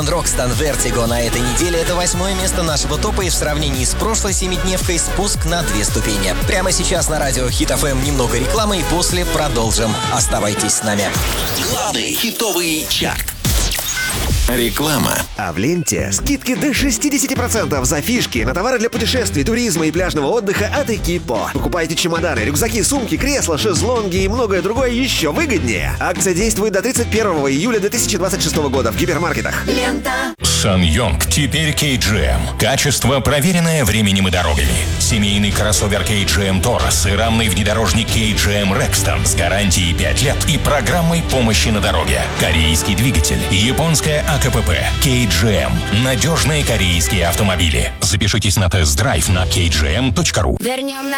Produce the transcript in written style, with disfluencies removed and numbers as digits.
Hyundai Roxstar Vertigo на этой неделе — это 8-е место нашего топа, и в сравнении с прошлой 7-дневкой спуск на 2 ступени. Прямо сейчас на радио Hit FM немного рекламы, и после продолжим. Оставайтесь с нами. Главный хитовый чарт. Реклама. А в ленте скидки до 60% за фишки на товары для путешествий, туризма и пляжного отдыха от Экипо. Покупайте чемоданы, рюкзаки, сумки, кресла, шезлонги и многое другое еще выгоднее. Акция действует до 31 июля 2026 года в гипермаркетах. Лента. SsangYong теперь KGM. Качество, проверенное временем и дорогами. Семейный кроссовер KGM Taurus и рамный внедорожник KGM Rexton с гарантией 5 лет и программой помощи на дороге. Корейский двигатель, японская АКПП, KGM. Надежные корейские автомобили. Запишитесь на тест-драйв на kgm.ru. Вернем